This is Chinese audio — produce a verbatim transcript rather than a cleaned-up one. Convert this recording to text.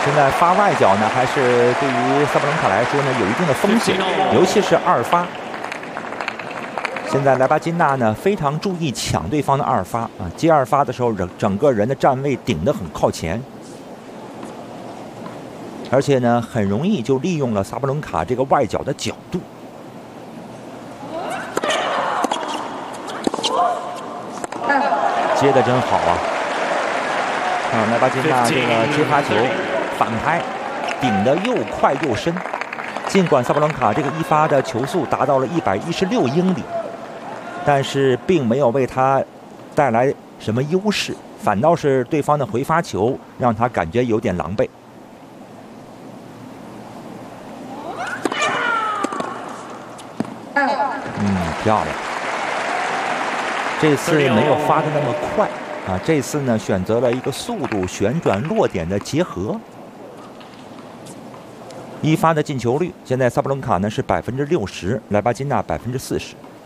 现在发外角呢，还是对于萨布伦卡来说呢有一定的风险，尤其是二发。现在莱巴金纳呢非常注意抢对方的二发啊，接二发的时候整整个人的站位顶得很靠前，而且呢很容易就利用了萨布伦卡这个外角的角度。接得真好啊！啊，莱巴金纳这个接发球反拍，顶得又快又深。尽管萨布伦卡这个一发的球速达到了一百一十六英里，但是并没有为他带来什么优势，反倒是对方的回发球让他感觉有点狼狈。嗯，漂亮。这次没有发的那么快啊，这次呢选择了一个速度旋转落点的结合。一发的进球率，现在萨布伦卡呢是百分之六十，莱巴金纳百分之四十。